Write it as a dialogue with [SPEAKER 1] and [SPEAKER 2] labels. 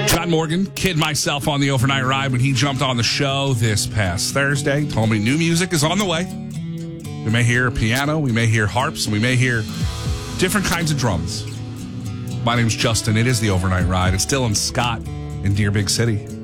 [SPEAKER 1] John Morgan, kid myself on the overnight ride when he jumped on the show this past Thursday. Told me new music is on the way. We may hear piano, we may hear harps, and we may hear different kinds of drums. My name's Justin. It is the overnight ride. It's Dylan Scott in Deer Big City.